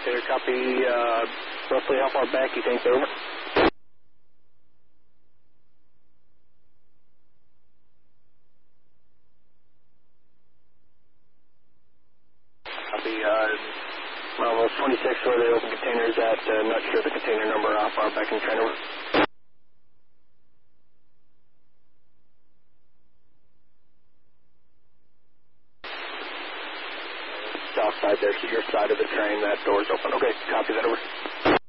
Clear, copy. Roughly how far back you think, over? Copy. Almost 26 where the open container is at. Not sure the container number. How far back in China? South side there, so your side of the train, that door's open. Okay, copy that, over.